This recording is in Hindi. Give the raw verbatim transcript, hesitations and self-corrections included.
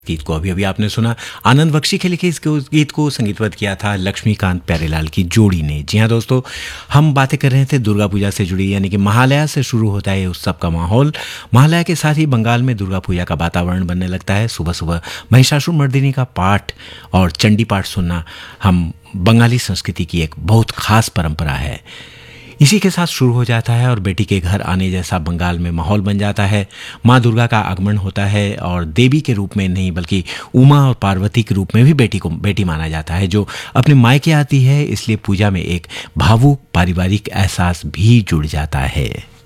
गीत को अभी अभी आपने सुना। आनंद बख्शी के लिखे इस गीत को संगीतबद्ध किया था लक्ष्मीकांत प्यारेलाल की जोड़ी ने। जी हाँ दोस्तों, हम बातें कर रहे थे दुर्गा पूजा से जुड़ी, यानी कि महालया से शुरू होता है उत्सव का माहौल। महालया के साथ ही बंगाल में दुर्गा पूजा का वातावरण बनने लगता है। सुबह सुबह महिषासुर मर्दिनी का पाठ और चंडी पाठ सुनना हम बंगाली संस्कृति की एक बहुत खास परंपरा है। इसी के साथ शुरू हो जाता है और बेटी के घर आने जैसा बंगाल में माहौल बन जाता है। माँ दुर्गा का आगमन होता है और देवी के रूप में नहीं बल्कि उमा और पार्वती के रूप में भी बेटी को बेटी माना जाता है, जो अपने मायके आती है। इसलिए पूजा में एक भावुक पारिवारिक एहसास भी जुड़ जाता है।